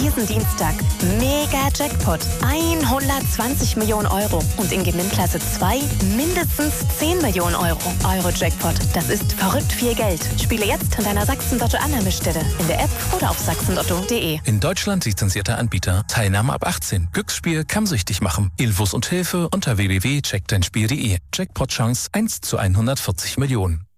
diesen Dienstag Mega Jackpot 120 Millionen Euro und in Gewinnklasse 2 mindestens 10 Millionen Euro. Euro-Jackpot, das ist verrückt viel Geld. Spiele jetzt an deiner Sachsen-Lotto-Annahmestelle, in der App oder auf sachsenlotto.de. In Deutschland lizenzierter Anbieter. Teilnahme ab 18. Glücksspiel kann süchtig machen. Infos und Hilfe unter www.checkdeinspiel.de. Jackpot-Chance 1 zu 140 Millionen.